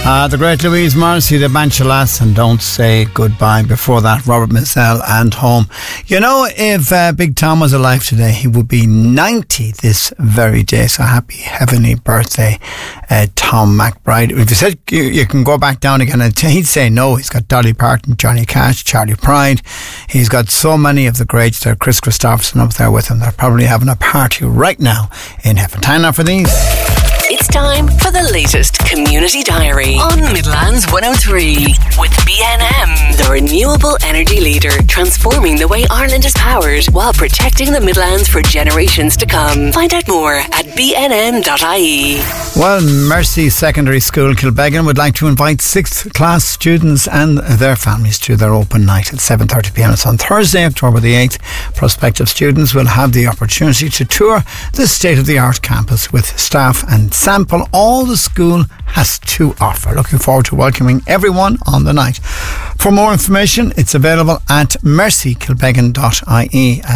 The great Louise Morrissey, the Banchalas, and Don't Say Goodbye. Before that, Robert Mizell and Home. You know, if Big Tom was alive today, he would be 90 this very day. So happy heavenly birthday, Tom McBride. If you said you can go back down again, he'd say no. He's got Dolly Parton, Johnny Cash, Charlie Pride. He's got so many of the greats there. Chris Christopherson up there with him. They're probably having a party right now in heaven. Time now for these. It's time for the latest Community Diary on Midlands 103 with BNM, the renewable energy leader, transforming the way Ireland is powered while protecting the Midlands for generations to come. Find out more at bnm.ie. Well, Mercy Secondary School Kilbeggan would like to invite 6th class students and their families to their open night at 7:30pm. It's on Thursday, October the 8th. Prospective students will have the opportunity to tour the state-of-the-art campus with staff and sample all the school has to offer. Looking forward to welcoming everyone on the night. For more information, it's available at mercykilbeggan.ie.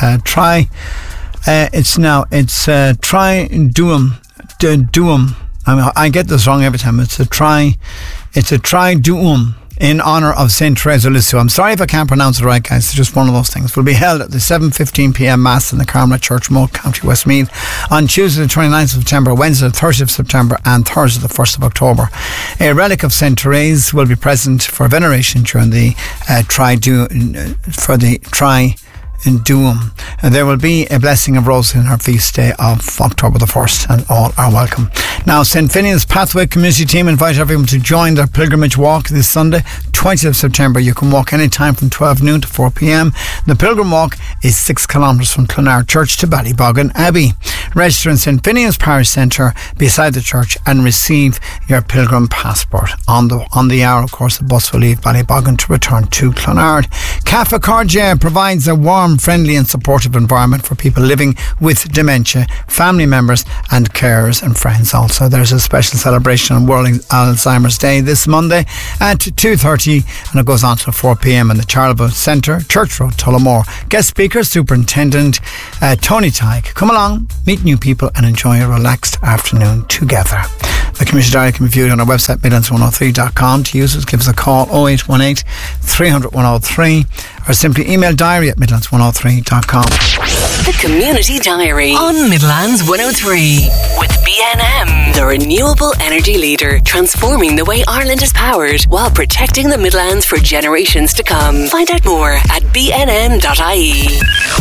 Try Duum. I get this wrong every time. It's a Try Duum in honour of St. Teresa Lisieux. I'm sorry if I can't pronounce it right, guys. It's just one of those things. Will be held at the 7:15pm Mass in the Carmel Church, Moat, County Westmeath on Tuesday the 29th of September, Wednesday the 30th of September and Thursday the 1st of October. A relic of St. Therese will be present for veneration during the Try Duum. There will be a blessing of roses in her feast day of October the 1st, and all are welcome. Now, St. Finian's Pathway community team invite everyone to join their pilgrimage walk this Sunday, 20th of September. You can walk any time from 12 noon to 4pm. The pilgrim walk is 6 kilometres from Clonard Church to Ballyboggin Abbey. Register in St. Finian's Parish Centre beside the church and receive your pilgrim passport. On the hour, of course, the bus will leave Ballyboggin to return to Clonard. Cafe Cordier provides a warm, friendly and supportive environment for people living with dementia, family members and carers and friends. Also, there's a special celebration on World Alzheimer's Day this Monday at 2:30 and it goes on till 4pm in the Charleville Centre, Church Road, Tullamore. Guest speaker, Superintendent Tony Tighe. Come along, meet new people and enjoy a relaxed afternoon together. The Community Diary can be viewed on our website, midlands103.com. To use it, give us a call 0818 300 103 or simply email diary@midlands103.com. The Community Diary on Midlands 103 with BNM, the renewable energy leader, transforming the way Ireland is powered while protecting the Midlands for generations to come. Find out more at bnm.ie.